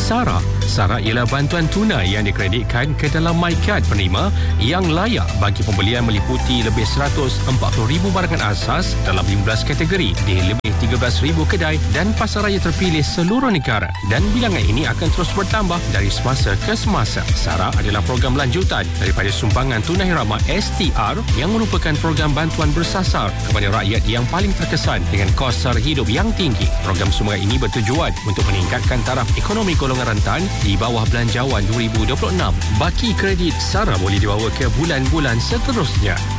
SARA. SARA ialah bantuan tunai yang dikreditkan ke dalam MyCard penerima yang layak bagi pembelian meliputi lebih 140,000 barangan asas dalam 15 kategori di lebih 13,000 kedai dan pasaraya terpilih seluruh negara, dan bilangan ini akan terus bertambah dari semasa ke semasa. SARA adalah program lanjutan daripada sumbangan tunai ramah STR yang merupakan program bantuan bersasar kepada rakyat yang paling terkesan dengan kos sara hidup yang tinggi. Program sumbangan ini bertujuan untuk meningkatkan taraf ekonomi golongan rentan di bawah Belanjawan 2026. Baki kredit SARA boleh dibawa ke bulan-bulan seterusnya.